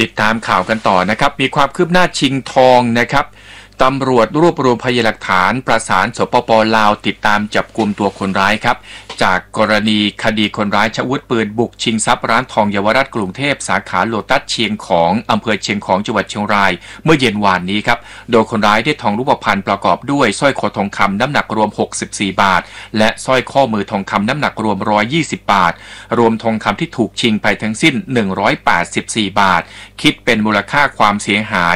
ติดตามข่าวกันต่อนะครับมีความคืบหน้าชิงทองนะครับตำรวจรวบรวมพยานหลักฐานประสานสปป.ลาวติดตามจับกุมตัวคนร้ายครับจากกรณีคดีคนร้ายใช้อาวุธปืนบุกชิงทรัพย์ร้านทองเยาวราชกรุงเทพสาขาโลตัสเชียงของอำเภอเชียงของจังหวัดเชียงรายเมื่อเย็นวานนี้ครับโดยคนร้ายได้ทองรูปพรรณประกอบด้วยสร้อยคอทองคำน้ำหนักรวม64บาทและสร้อยข้อมือทองคำน้ำหนักรวม120บาทรวมทองคำที่ถูกชิงไปทั้งสิ้น184บาทคิดเป็นมูลค่าความเสียหาย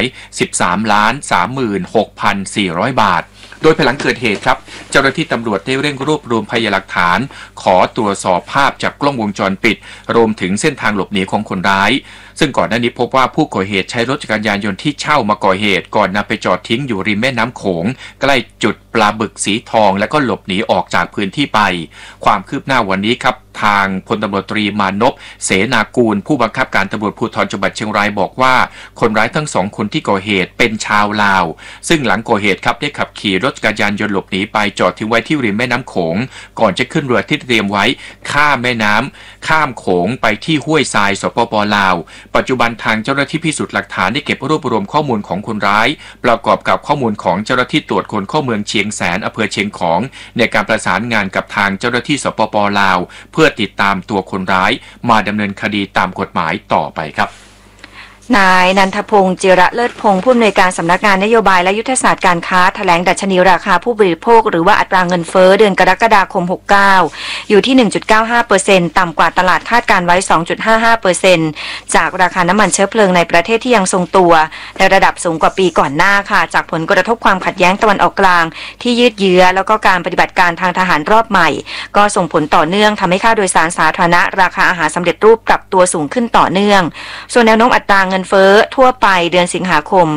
13,36,400 บาทโดยภายหลังเกิดเหตุครับเจ้าหน้าที่ตำรวจได้เร่งรวบรวมพยานหลักฐานขอตรวจสอบภาพจากกล้องวงจรปิดรวมถึงเส้นทางหลบหนีของคนร้ายซึ่งก่อนหน้านี้พบว่าผู้ก่อเหตุใช้รถจักรยานยนต์ที่เช่ามาก่อเหตุก่อนนำไปจอดทิ้งอยู่ริมแม่น้ำโขงใกล้จุดปลาบึกสีทองแล้วก็หลบหนีออกจากพื้นที่ไปความคืบหน้าวันนี้ครับทางพลตำรวจตรีมานพเสนากูลผู้บังคับการตำรวจภูธรจังหวัดเชียงรายบอกว่าคนร้ายทั้งสองคนที่ก่อเหตุเป็นชาวลาวซึ่งหลังก่อเหตุครับได้ขับขี่รถจักรยานยนต์หลบหนีไปจอดทิ้งไว้ที่ริมแม่น้ำโขงก่อนจะขึ้นเรือที่เตรียมไว้ข้ามแม่น้ำข้ามโขงไปที่ห้วยทรายสปป.ลาวปัจจุบันทางเจ้าหน้าที่พิสูจน์หลักฐานได้เก็บรวบรวมข้อมูลของคนร้ายประกอบกับข้อมูลของเจ้าหน้าที่ตรวจคนเข้าเมืองเชียงแสนอำเภอเชียงของในการประสานงานกับทางเจ้าหน้าที่สปป.ลาวเพื่อติดตามตัวคนร้ายมาดำเนินคดีตามกฎหมายต่อไปครับนายนันทพงศ์จิระเลิศพงศ์ผู้อำนวยการสำนักงานนโยบายและยุทธศาสตร์การค้าแถลงดัชนีราคาผู้บริโภคหรือว่าอัตราเงินเฟ้อเดือนกรกฎาคม69อยู่ที่ 1.95% ต่ำกว่าตลาดคาดการไว้ 2.55% จากราคาน้ำมันเชื้อเพลิงในประเทศที่ยังทรงตัวในระดับสูงกว่าปีก่อนหน้าค่ะจากผลกระทบความขัดแย้งตะวันออกกลางที่ยืดเยื้อแล้วก็การปฏิบัติการทางทหารรอบใหม่ก็ส่งผลต่อเนื่องทำให้ค่าโดยสารสาธารณะราคาอาหารสำเร็จรูปปรับตัวสูงขึ้นต่อเนื่องส่วนแนวโน้มอัตราเงินเฟ้อทั่วไปเดือนสิงหาคม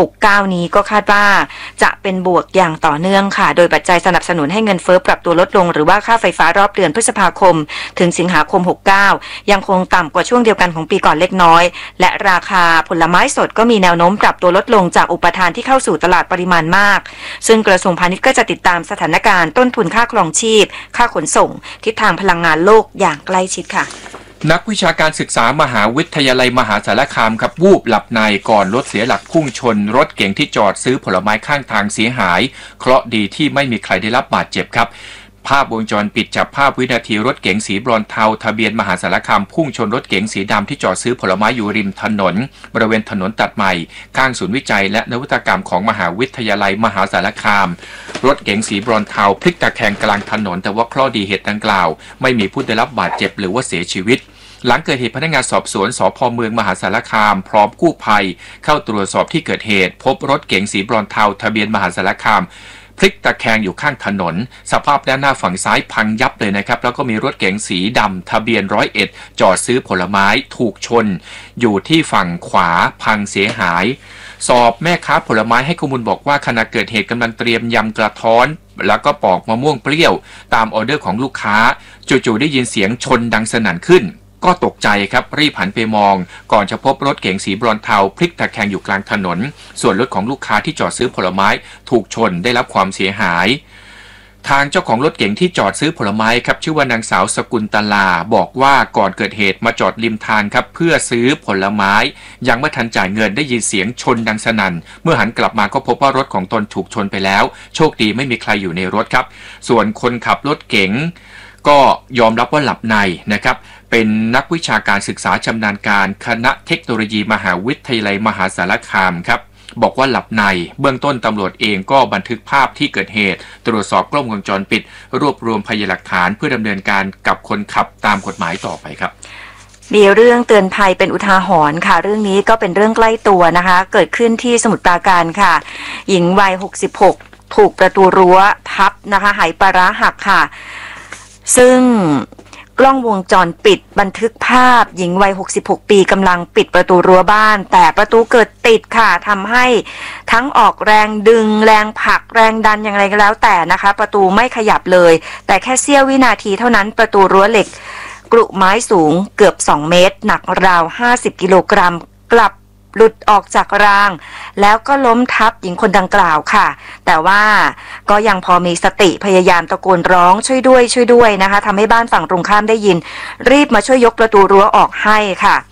69นี้ก็คาดว่าจะเป็นบวกอย่างต่อเนื่องค่ะโดยปัจจัยสนับสนุนให้เงินเฟ้อปรับตัวลดลงหรือว่าค่าไฟฟ้ารอบเดือนพฤษภาคมถึงสิงหาคม69ยังคงต่ำกว่าช่วงเดียวกันของปีก่อนเล็กน้อยและราคาผลไม้สดก็มีแนวโน้มปรับตัวลดลงจากอุปทานที่เข้าสู่ตลาดปริมาณมากซึ่งกระทรวงพาณิชย์ก็จะติดตามสถานการณ์ต้นทุนค่าครองชีพค่าขนส่งทิศทางพลังงานโลกอย่างใกล้ชิดค่ะนักวิชาการศึกษามหาวิทยาลัยมหาสารคามครับวูบหลับในก่อนรถเสียหลักพุ่งชนรถเก๋งที่จอดซื้อผลไม้ข้างทางเสียหายเคราะห์ดีที่ไม่มีใครได้รับบาดเจ็บครับภาพวงจรปิดจับภาพวินาทีรถเก๋งสีบรอนซ์เทาทะเบียนมหาสารคามพุ่งชนรถเก๋งสีดำที่จอดซื้อผลไม้อยู่ริมถนนบริเวณถนนตัดใหม่ข้างศูนย์วิจัยและนวัตกรรมของมหาวิทยาลัยมหาสารคามรถเก๋งสีบรอนซ์เทาพลิกตะแคงกลางถนนแต่ว่าเคราะห์ดีเหตุดังกล่าวไม่มีผู้ได้รับบาดเจ็บหรือว่าเสียชีวิตหลังเกิดเหตุพนักงานสอบสวนสภ.เมืองมหาสารคามพร้อมกู้ภัยเข้าตรวจสอบที่เกิดเหตุพบรถเก๋งสีบรอนซ์เทาทะเบียนมหาสารคามพลิกตะแคงอยู่ข้างถนนสภาพด้านหน้าฝั่งซ้ายพังยับเลยนะครับแล้วก็มีรถเก๋งสีดำทะเบียน101จอดซื้อผลไม้ถูกชนอยู่ที่ฝั่งขวาพังเสียหายสอบแม่ค้าผลไม้ให้ข้อมูลบอกว่าขณะเกิดเหตุกำลังเตรียมยำกระท้อนแล้วก็ปอกมะม่วงเปรี้ยวตามออเดอร์ของลูกค้าจู่ๆได้ยินเสียงชนดังสนั่นขึ้นก็ตกใจครับรีบหันไปมองก่อนจะพบรถเก๋งสีบรอนซ์เทาพลิกตะแคงอยู่กลางถนนส่วนรถของลูกค้าที่จอดซื้อผลไม้ถูกชนได้รับความเสียหายทางเจ้าของรถเก๋งที่จอดซื้อผลไม้ครับชื่อว่านางสาวสกุลตลาบอกว่าก่อนเกิดเหตุมาจอดริมทางครับเพื่อซื้อผลไม้ยังไม่ทันจ่ายเงินได้ยินเสียงชนดังสนั่นเมื่อหันกลับมาก็พบว่ารถของตนถูกชนไปแล้วโชคดีไม่มีใครอยู่ในรถครับส่วนคนขับรถเก๋งก็ยอมรับว่าหลับในนะครับเป็นนักวิชาการศึกษาชำนาญการคณะเทคโนโลยีมหาวิทยาลัยมหาสารคามครับบอกว่าหลับในเบื้องต้นตำรวจเองก็บันทึกภาพที่เกิดเหตุตรวจสอบกล้องวงจรปิดรวบรวมพยานหลักฐานเพื่อดำเนินการกับคนขับตามกฎหมายต่อไปครับมีเรื่องเตือนภัยเป็นอุทาหรณ์ค่ะเรื่องนี้ก็เป็นเรื่องใกล้ตัวนะคะเกิดขึ้นที่สมุทรปราการค่ะหญิงวัย66ถูกประตูรั้วทับนะคะไหปลาร้าหักค่ะซึ่งกล้องวงจรปิดบันทึกภาพหญิงวัย66ปีกำลังปิดประตูรั้วบ้านแต่ประตูเกิดติดค่ะทำให้ทั้งออกแรงดึงแรงผลักแรงดันอย่างไรก็แล้วแต่นะคะประตูไม่ขยับเลยแต่แค่เสี้ยววินาทีเท่านั้นประตูรั้วเหล็กกรุไม้สูงเกือบ2เมตรหนักราว50กิโลกรัมกลับหลุดออกจากรางแล้วก็ล้มทับหญิงคนดังกล่าวค่ะแต่ว่าก็ยังพอมีสติพยายามตะโกนร้องช่วยด้วยช่วยด้วยนะคะทำให้บ้านฝั่งตรงข้ามได้ยินรีบมาช่วยยกประตูรั้วออกให้ค่ะ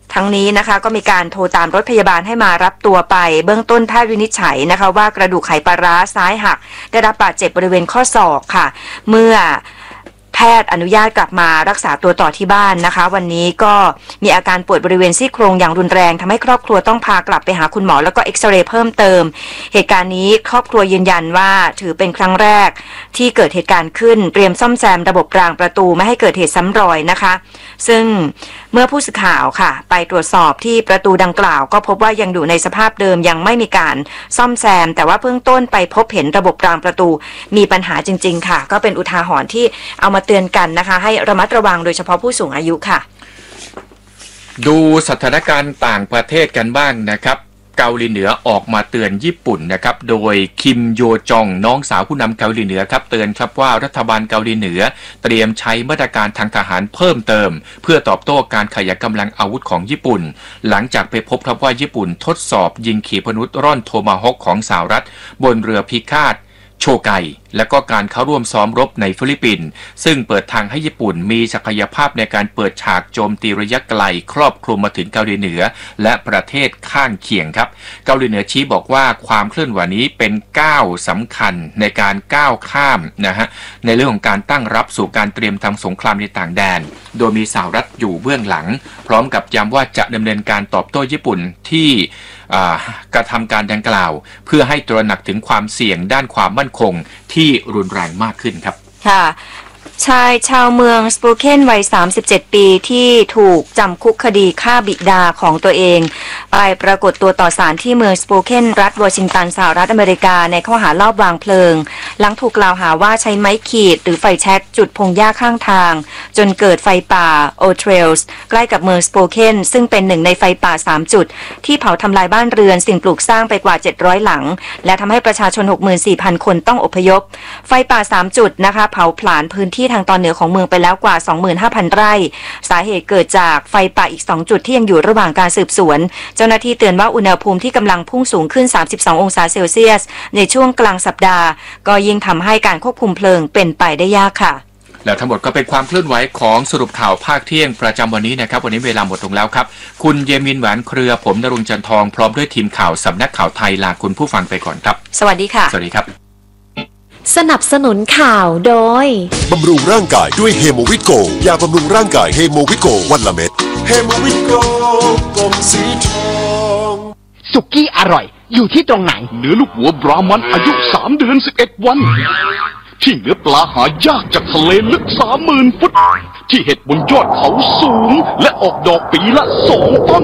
ทั้งนี้นะคะก็มีการโทรตามรถพยาบาลให้มารับตัวไปเบื้องต้นแพทย์วินิจฉัยนะคะว่ากระดูกไขปลาร้าซ้ายหักได้รับบาดเจ็บบริเวณข้อศอกค่ะเมื่อแพทย์อนุญาตกลับมารักษาตัวต่อที่บ้านนะคะวันนี้ก็มีอาการปวดบริเวณซี่โครงอย่างรุนแรงทำให้ครอบครัวต้องพากลับไปหาคุณหมอแล้วก็เอ็กซเรย์เพิ่มเติมเหตุการณ์นี้ครอบครัวยืนยันว่าถือเป็นครั้งแรกที่เกิดเหตุการณ์ขึ้นเตรียมซ่อมแซมระบบรางประตูไม่ให้เกิดเหตุซ้ำรอยนะคะซึ่งเมื่อผู้สื่อข่าวค่ะไปตรวจสอบที่ประตูดังกล่าวก็พบว่ายังอยู่ในสภาพเดิมยังไม่มีการซ่อมแซมแต่ว่าเบื้องต้นไปพบเห็นระบบรางประตูมีปัญหาจริงๆค่ะก็เป็นอุทาหรณ์ที่เอามาเตือนกันนะคะให้ระมัดระวังโดยเฉพาะผู้สูงอายุค่ะดูสถานการณ์ต่างประเทศกันบ้างนะครับเกาหลีเหนือออกมาเตือนญี่ปุ่นนะครับโดยคิมโยจองน้องสาวผู้นำเกาหลีเหนือครับเตือนครับว่ารัฐบาลเกาหลีเหนือเตรียมใช้มาตรการทางทหารเพิ่มเติมเพื่อตอบโต้การขยายกำลังอาวุธของญี่ปุ่นหลังจากไปพบครับว่าญี่ปุ่นทดสอบยิงขีปนาวุธร่อนโทมาฮอคของสหรัฐบนเรือพิฆาตโชไกและก็การเข้าร่วมซ้อมรบในฟิลิปปินส์ซึ่งเปิดทางให้ญี่ปุ่นมีศักยภาพในการเปิดฉากโจมตีระยะไกลครอบคลุมมาถึงเกาหลีเหนือและประเทศข้างเคียงครับเกาหลีเหนือชี้บอกว่าความเคลื่อนไหวนี้เป็นก้าวสำคัญในการก้าวข้ามในเรื่องของการตั้งรับสู่การเตรียมทำสงครามในต่างแดนโดยมีสหรัฐอยู่เบื้องหลังพร้อมกับย้ำว่าจะดำเนินการตอบโต้ญี่ปุ่นที่กระทำการดังกล่าวเพื่อให้ตระหนักถึงความเสี่ยงด้านความมั่นคงที่รุนแรงมากขึ้นครับค่ะชายชาวเมืองสปูเคนวัย37ปีที่ถูกจำคุกคดีฆ่าบิดาของตัวเองไปปรากฏตัวต่อศาลที่เมืองสปูเคนรัฐวอชิงตันสหรัฐอเมริกาในข้อหาลอบวางเพลิงหลังถูกกล่าวหาว่าใช้ไม้ขีดหรือไฟแช็กจุดพงหญ้าข้างทางจนเกิดไฟป่าโอเทรลส์ใกล้กับเมืองสปูเคนซึ่งเป็นหนึ่งในไฟป่า3จุดที่เผาทำลายบ้านเรือนสิ่งปลูกสร้างไปกว่า700หลังและทำให้ประชาชน 64,000 คนต้องอพยพไฟป่า3จุดนะคะเผาผลาญพื้นที่ทางตอนเหนือของเมืองไปแล้วกว่า 25,000 ไร่สาเหตุเกิดจากไฟป่าอีก2จุดที่ยังอยู่ระหว่างการสืบสวนเจ้าหน้าที่เตือนว่าอุณหภูมิที่กำลังพุ่งสูงขึ้น32องศาเซลเซียสในช่วงกลางสัปดาห์ก็ยิ่งทำให้การควบคุมเพลิงเป็นไปได้ยากค่ะแล้วทั้งหมดก็เป็นความเคลื่อนไหวของสรุปข่าวภาคเที่ยงประจำวันนี้นะครับวันนี้เวลาหมดลงแล้วครับคุณเยมินหวานเครือผมณรงค์จันทองพร้อมด้วยทีมข่าวสำนักข่าวไทยลาคุณผู้ฟังไปก่อนครับสวัสดีค่ะสวัสดีครับสนับสนุนข่าวโดยบำรุงร่างกายด้วยเฮโมวิโกยาบำรุงร่างกายเฮโมวิโกวันละเม็ดเฮโมวิโกกลมสีทองสุกี้อร่อยอยู่ที่ตรงไหนเนื้อลูกหัวบรามันอายุ3 เดือน 11 วันที่เนื้อปลาหายากจากทะเลลึก 30,000 ฟุตที่เห็ดบนยอดเขาสูงและออกดอกปีละ2 ต้น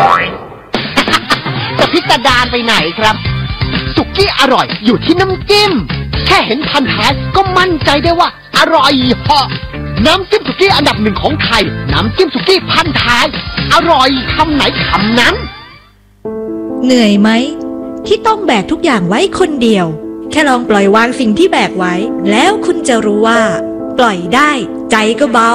จะพิสดารไปไหนครับสุกี้อร่อยอยู่ที่น้ำจิ้มแค่เห็นพันท้ายก็มั่นใจได้ว่าอร่อยเหาะน้ำจิ้มสุกี้อันดับ1ของไทยน้ำจิ้มสุกี้พันท้ายอร่อยคำไหนคำนั้นเหนื่อยไหมที่ต้องแบกทุกอย่างไว้คนเดียวแค่ลองปล่อยวางสิ่งที่แบกไว้แล้วคุณจะรู้ว่าปล่อยได้ใจก็เบา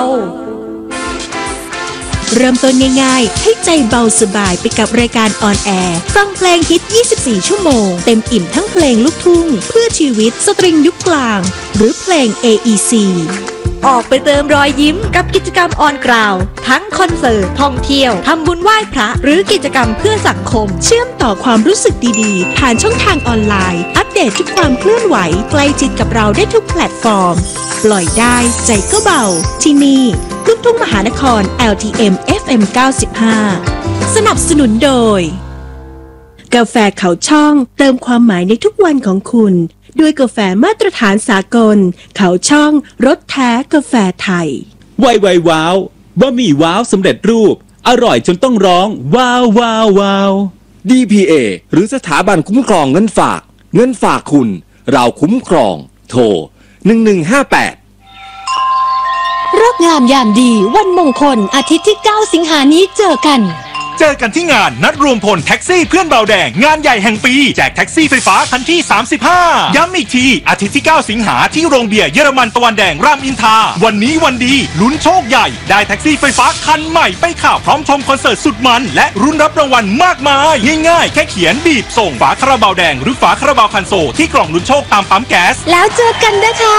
เริ่มต้นง่ายๆให้ใจเบาสบายไปกับรายการออนแอร์ฟังเพลงฮิต24ชั่วโมงเต็มอิ่มทั้งเพลงลูกทุ่งเพื่อชีวิตสตริงยุคกลางหรือเพลง AEC ออกไปเติมรอยยิ้มกับกิจกรรมออนกราวทั้งคอนเสิร์ตท่องเที่ยวทำบุญไหว้พระหรือกิจกรรมเพื่อสังคมเชื่อมต่อความรู้สึกดีๆผ่านช่องทางออนไลน์อัปเดตทุกความเคลื่อนไหวใกล้ชิดกับเราได้ทุกแพลตฟอร์มปล่อยได้ใจก็เบาที่นี่ลูกทุ่งมหานคร LTM FM 95 สนับสนุนโดยกาแฟเขาช่องเติมความหมายในทุกวันของคุณด้วยกาแฟมาตรฐานสากลเขาช่องรสแท้กาแฟไทยไวว้าวบะหมี่ว้าวสำเร็จรูปอร่อยจนต้องร้องว้าวว้าวว้าว DPA หรือสถาบันคุ้มครองเงินฝากคุณเราคุ้มครองโทร1158 ฤกษ์งามยามดีวันมงคลอาทิตย์ที่9สิงหาคมนี้เจอกันที่งานนัดรวมพลแท็กซี่เพื่อนเบาแดงงานใหญ่แห่งปีแจกแท็กซี่ไฟฟ้าคันที่35ย้ำอีกทีอาทิตย์ที่9สิงหาที่โรงเบียร์เยอรมันตะวันแดงรามอินทราวันนี้วันดีลุ้นโชคใหญ่ได้แท็กซี่ไฟฟ้าคันใหม่ไปขับพร้อมชมคอนเสิร์ตสุดมันและรุ่นรับรางวัลมากมายง่ายๆแค่เขียนบีบส่งฝาคาราบาวแดงหรือฝาคาราบาวคันโซที่กล่องลุ้นโชคตามปั๊มแก๊สแล้วเจอกันนะคะ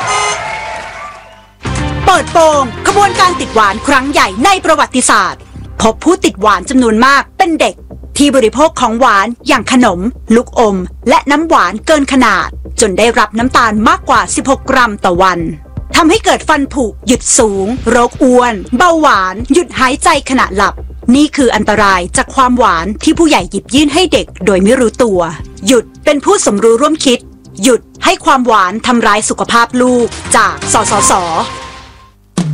เปิดโปงขบวนการติดหวานครั้งใหญ่ในประวัติศาสตร์พบผู้ติดหวานจำนวนมากเป็นเด็กที่บริโภคของหวานอย่างขนมลูกอมและน้ำหวานเกินขนาดจนได้รับน้ำตาลมากกว่า16กรัมต่อวันทำให้เกิดฟันผุหยุดสูงโรคอ้วนเบาหวานหยุดหายใจขณะหลับนี่คืออันตรายจากความหวานที่ผู้ใหญ่หยิบยื่นให้เด็กโดยไม่รู้ตัวหยุดเป็นผู้สมรู้ร่วมคิดหยุดให้ความหวานทำร้ายสุขภาพลูกจากสสส